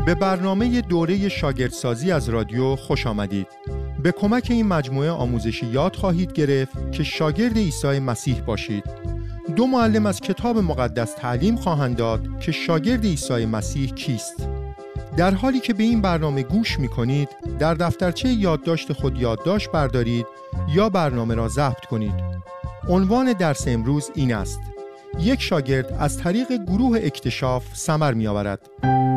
به برنامه دوره شاگردسازی از رادیو خوش آمدید. به کمک این مجموعه آموزشی یاد خواهید گرفت که شاگرد عیسی مسیح باشید. 2 معلم از کتاب مقدس تعلیم خواهند داد که شاگرد عیسی مسیح کیست. در حالی که به این برنامه گوش می‌کنید، در دفترچه یادداشت خود یادداشت بردارید یا برنامه را ضبط کنید. عنوان درس امروز این است: یک شاگرد از طریق گروه اکتشاف ثمر می‌آورد.